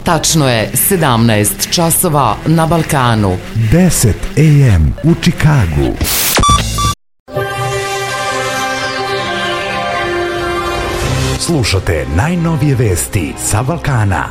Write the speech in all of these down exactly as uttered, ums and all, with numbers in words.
Tačno je sedamnaest časova na Balkanu. deset a m u Čikagu. Slušate najnovije vesti sa Balkana.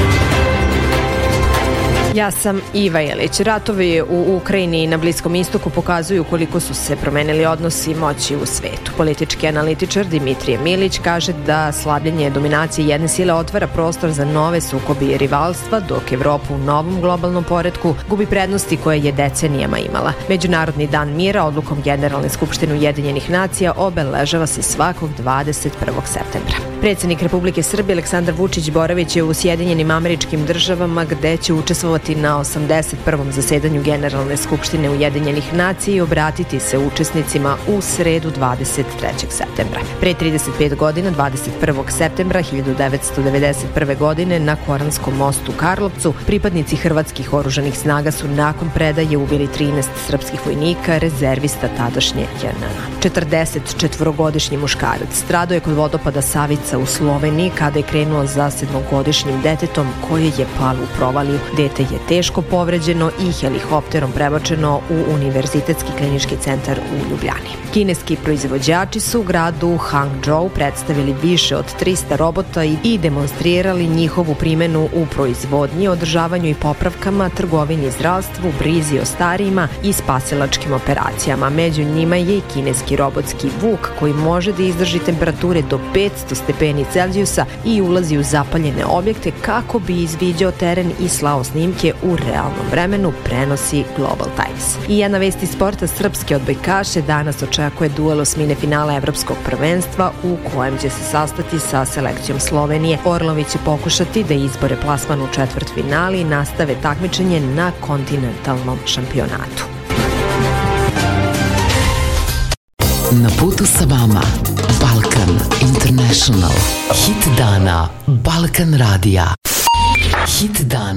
Ja sam Iva Jelić. Ratovi u Ukrajini i na Bliskom istoku pokazuju koliko su se promenili odnosi moći u svetu. Politički analitičar Dimitrije Milić kaže da slabljenje dominacije jedne sile otvara prostor za nove sukobe i rivalstva, dok Evropa u novom globalnom poretku gubi prednosti koje je decenijama imala. Međunarodni dan mira odlukom Generalne skupštine Ujedinjenih nacija obeležava se svakog dvadeset prvog septembra. Predsjednik Republike Srbije Aleksandar Vučić boraviće u Sjedinjenim Američkim Državama, gde će učestvovati na osamdeset prvom zasedanju Generalne skupštine Ujedinjenih nacija i obratiti se učesnicima u sredu dvadeset trećeg septembra. Pre trideset pet godina, dvadeset prvog septembra hiljadu devetsto devedeset prve. godine, na Koranskom mostu u Karlovcu, pripadnici hrvatskih oružanih snaga su nakon predaje ubili trinaest srpskih vojnika, rezervista tadašnje J N A. četrdesetčetvorogodišnji muškarac stradao je kod vodopada Savica u Sloveniji kada je krenuo za sedmogodišnjim detetom koje je palo u provaliju. Dete je teško povređeno i helikopterom prebačeno u Univerzitetski klinički centar u Ljubljani. Kineski proizvođači su u gradu Hangzhou predstavili više od trista robota i demonstrirali njihovu primjenu u proizvodnji, održavanju i popravkama, trgovini, zdravstvu, brizi o starijima i spasilačkim operacijama. Među njima je i kineski robotski Vuk koji može da izdrži temperature do petsto stepeni Celzijusa i ulazi u zapaljene objekte kako bi izviđao teren i slao snimke u realnom vremenu, prenosi Global Times. I jedna vest iz sporta, srpske odbojkaše danas očekuje duel osmine finala Evropskog prvenstva u kojem će se sastati sa selekcijom Slovenije. Orlovi će pokušati da izbore plasman u četvrtfinali i nastave takmičenje na kontinentalnom šampionatu. Na putu sa vama Balkan International. Hit dana Balkan radija. Hit dana.